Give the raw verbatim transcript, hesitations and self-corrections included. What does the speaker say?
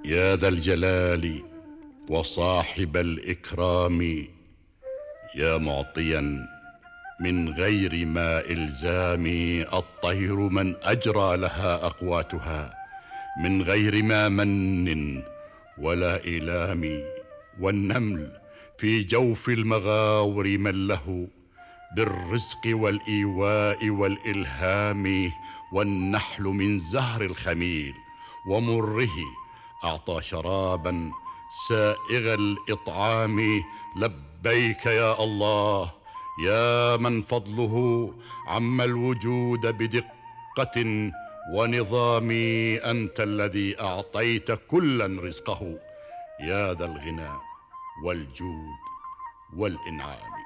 يا ذا الجلال وصاحب الإكرام، يا معطيا من غير ما إلزام الطير من أجرى لها أقواتها من غير ما من ولا إيلام، والنمل في جوف المغاور من له بالرزق والإيواء والإلهام، والنحل من زهر الخميل ومره أعطى شرابا سائغ الإطعام. لبيك يا الله يا من فضله عم الوجود بدقة ونظام، أنت الذي أعطيت كلا رزقه يا ذا الغنى والجود والإنعام.